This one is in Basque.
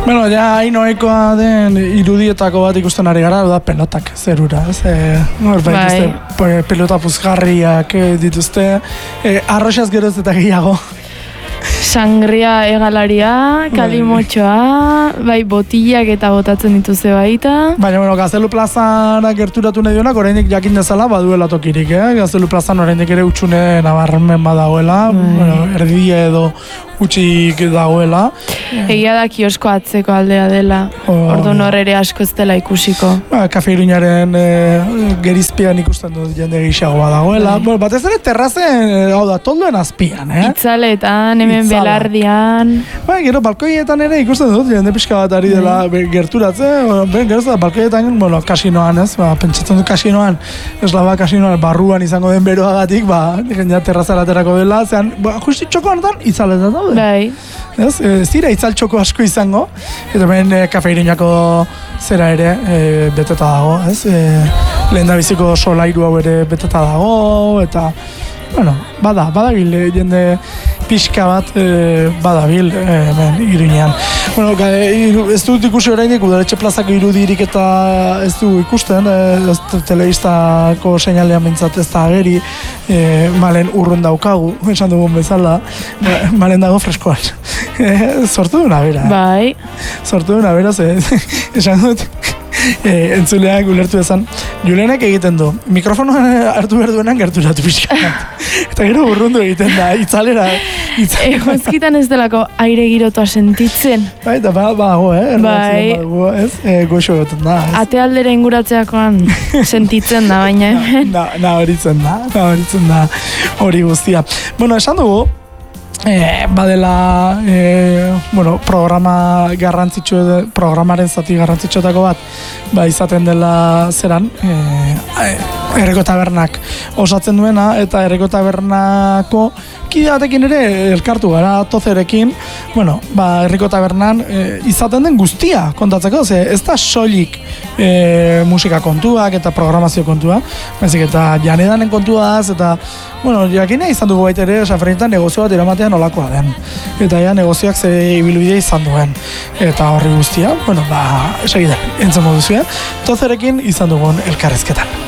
Bueno, ja hain oikoa den irudietako bat ikusten ari gara, da pelotak zerura, pelota puzgarriak dituzte, arroxaz geroz eta gehiago. Sangria egalaria, kalimotxoa, bai botillak eta botatzen dituzte baita. Baina, bueno, Gaztelu plazara gerturatu nahi duenak, oraindik jakin dezala baduela tokirik, Gaztelu plazan oraindik ere utxune nabarmen badagoela, bueno, erdia edo utxik dagoela. Egia da kiosko atzeko aldea dela, orduan hor ere asko ez dela ikusiko. Kafe Iruñaren gerizpian ikusten dut jende gixago badagoela. Bueno, batez ere terrazen, hau da, tolduen azpian, Itzaletan, hemen belardian. Gero, balkoietan ere ikusten dut, jende pixka bat ari dela gerturatzen, gero da, balkoietan, bueno, kasinoan, pentsatzen dut kasinoan, eslaba kasinoan, barruan izango den beroagatik, jendea terrazara aterako dela, zean, justi txoko honetan, itzaletan daude. Bai. Ez dira itzaltxoko asko izango, eta hemen Kafe Iruñako zera ere beteta dago, ez? Lehendabiziko solairu hau ere beteta dago, eta, bueno, badabil jende pixka bat badabil hemen Iruñean. Bueno, ez dut ikusi orainik, Udaletxe plazako irudirik eta ez du ikusten, telebistako seinalean bintzat ez da ageri, malen urrun daukagu, esan dugun bezala, malen dago freskoan. Sortu duna bera. Bai. Sortu duna bera, esan dut, entzuleak ulertu ezan, Julenek egiten du, mikrofonoan hartu behar duenan gerturatu pixka. Eta gero urrundu egiten da, itzalera. Egozkitan ez delako aire girotua sentitzen. Bai, eta badago, Bai. Goxo goten da. Ate aldera inguratzeakoan sentitzen da, baina hemen. Nahoritzen da, hori guztia. Bueno, esan dugu, badela programaren zati garrantzitsuetako bat izaten dela zeran Herriko Tabernak osatzen duena, eta Herriko Tabernako kideatekin ere elkartu gara Tozerekin, Herriko Tabernan izaten den guztia kontatzeko, ez da soilik musika kontuak eta programazio kontua, baizik eta janedanen kontuaz, eta jakina izan dugu baita ere, Sanferminetan negozio bat eramatean olakoa den, eta negozioak ze ibilbidea izan duen, eta horri guztia, segidan, entzun moduzue, Tozerekin izan dugun elkarrezketan.